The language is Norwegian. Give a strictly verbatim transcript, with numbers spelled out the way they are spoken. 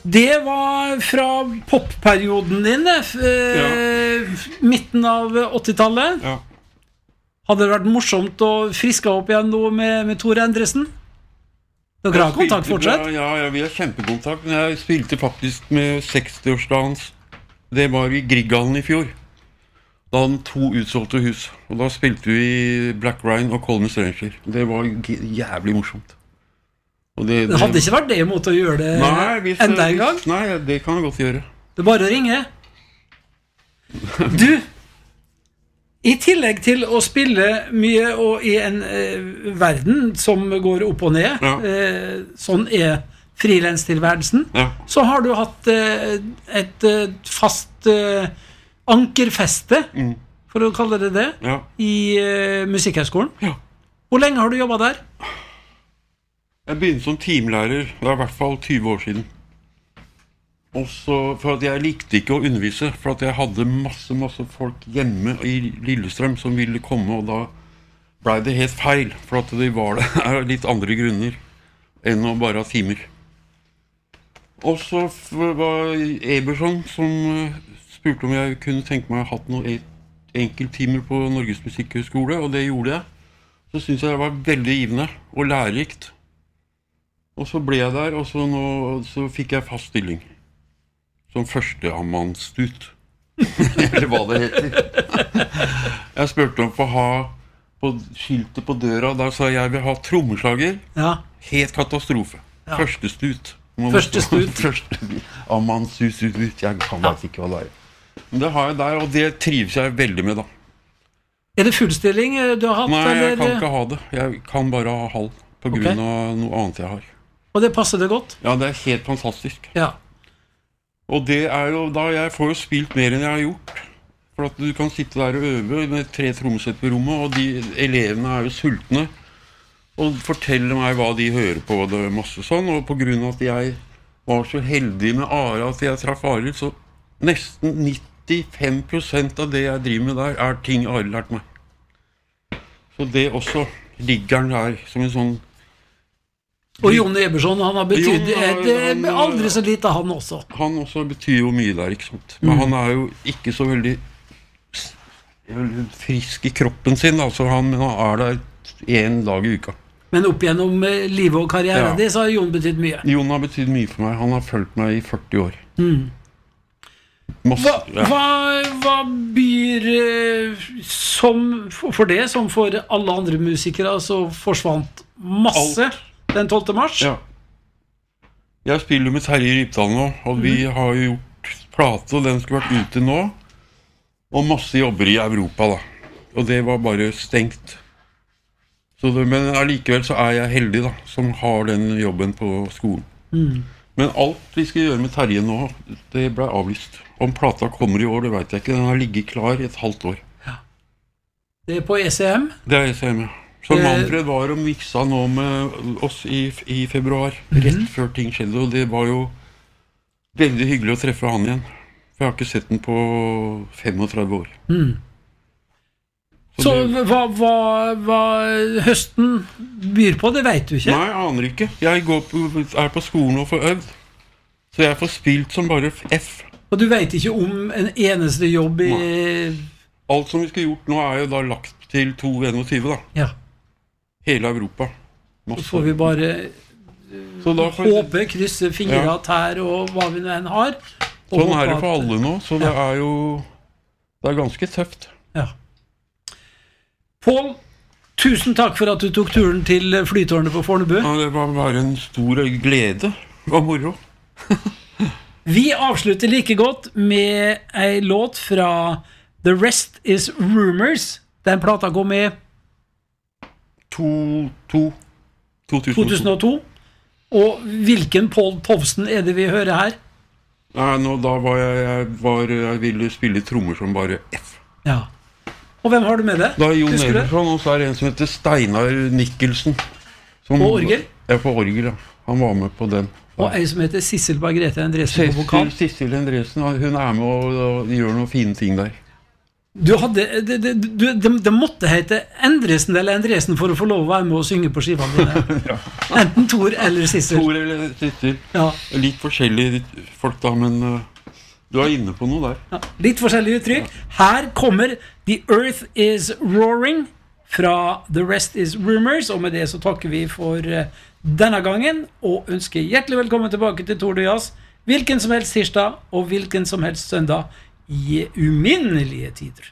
Det var fra popperioden din, eh, ja. midten av åttitallet. Ja. Hadde det vært morsomt å friske opp igjen nå med, med Tor Endresen? Dere har kontakt fortsatt? Ja, ja, vi har kjempekontakt. Men jeg spilte faktisk med sekstiårsdagen. Det var i Grieghallen i fjor. Da hadde han to utsolgte hus. Og da spilte vi Black Rhine og Colin Stranger. Det var jævlig morsomt. Og det, det hadde ikke vært det imot å gjøre det nei, hvis, enda en gang? Nei, det kan jeg godt gjøre. Det er bare å ringe. Du, i tillegg til å spille mye og i en eh, verden som går opp og ned, ja. eh, sånn er freelance-tilværelsen, ja. så har du hatt eh, et eh, fast eh, ankerfeste, mm. for å kalle det det, ja. i eh, Musikkhøgskolen. Ja. Hvor lenge har du jobbet der? Jeg begynte som timelærer, det er i hvert fall tyve år siden. Også for at jeg likte ikke å undervise, for at jeg hadde masse, masse folk hjemme i Lillestrøm som ville komme, og da ble det helt feil, for at det var det er litt andre grunner enn å bare ha timer. Og så var Eberson som spurte om jeg kunne tenke meg å ha hatt noen enkelttimer på Norges Musikkhøgskole, og det gjorde jeg. Så synes jeg det var veldig givende og lærerikt. Og så ble jeg der, og så, nå, så fikk jeg fast stilling. Som førsteammannsstut. Eller hva det heter. Jeg spurte om å ha på skiltet på døra, der sa jeg vil ha trommeslager. Ja. Helt katastrofe. Ja. Første stut. Første stut. Første ammannsstut. Jeg kan bare ja. Ikke hva det er. Men det har jeg der, og det trives jeg veldig med da. Er det fullstilling du har hatt? Nei, jeg eller? kan ikke ha det. Jeg kan bare ha halv, på grunn okay. av noe annet jeg har. Og det passer det godt? Ja, det er helt fantastisk. Ja. Og det er jo da jeg får jo spilt mer enn jeg har gjort. For at du kan sitte der og øve med tre trommesett på rommet, og de elevene er jo sultne. Og forteller meg hva de hører på, og det er masse sånn. Og på grunn av at jeg var så heldig med Ara at jeg traff Arild, så nesten nittifem prosent av det jeg driver med der, er ting Arild lært meg. Så det også ligger den der som en sånn. Og Jon Eberson, han har betydd et, aldri så lite han også. Han også betyr jo mye der, ikke sant? Men mm. han er jo ikke så veldig frisk i kroppen sin, altså han, men han er der en dag i uka. Men opp gjennom livet og karrieren ja. Det, så har Jon betydd mye. Jon har betydd mye for meg, han har følt meg i førti år. Mm. Masse, hva, ja. hva, hva byr som, for det, som for alle andre musikere, så forsvant masse Alt. Den tolvte mars? Ja. Jeg spiller med Terje Rypdal nå, og vi mm. har jo gjort plate, og den skulle vært ute nå. Og masse jobber i Europa da. Og det var bare stengt. Så det, men allikevel så er jeg heldig da, som har den jobben på skolen. Mm. Men alt vi skal gjøre med Terje nå, det ble avlyst. Om plata kommer i år, det vet jeg ikke. Den har ligget klar i et halvt år. Ja. Det er på E C M? Det er E C M, ja. Så Manfred var og miksa nå med oss i, i februar, rett mm-hmm. før ting skjedde, og det var jo veldig hyggelig å treffe han igjen. For jeg har ikke sett den på femogtredve år. Mm. Så, Så det, hva, hva, hva høsten byr på, det vet du ikke? Nei, jeg aner ikke. Jeg går på, er på skolen og får øvd. Så jeg får spilt som bare F. Og du vet ikke om en eneste jobb i... Nei. Alt som vi skal gjort nå er jo da lagt til to enogtyve da. Ja. Hele Europa. Masse. Så får vi bare uh, håpe, krysse fingre, ja. Tær og hva vi nå enn har. Sånn er det for alle nå, så ja. Det er jo det er ganske tøft. Ja. Pål, tusen takk for at du tok turen til flytårnet på Fornebu. Ja, det var bare en stor glede og moro. Vi avslutter like godt med en låt fra The Rest is Rumors. Den plata går med To, to, to tusen og to. Og hvilken Pål Tovsen er det vi hører her? Nei, nå da var jeg, jeg, var, jeg ville spille trommer som bare F. Ja. Og hvem har du med det? Da er Jon Eberson, og så er det en som heter Steinar Nikkelsen. Som, på orgel? Ja, på orgel, ja. Han var med på den. Og en som heter Sissel Margrethe Andresen på vokal. Sissel Andresen, hun er med og, og gjør noen fine ting der. Du hadde, det, det, det, det, det måtte hete Endresen eller Endresen for å få lov å være med og synge på skivene dine. Ja. Enten Tor eller Sissel. Tor eller Sissel. Ja. Litt forskjellige folk da, men uh, du er inne på noe der. Ja, litt forskjellige uttrykk. Ja. Her kommer The Earth is Roaring fra The Rest is Rumors, og med det så takker vi for uh, denne gangen, og ønsker hjertelig velkommen tilbake til Tord og Jazz, hvilken som helst tirsdag og hvilken som helst søndag i uminnelige tider.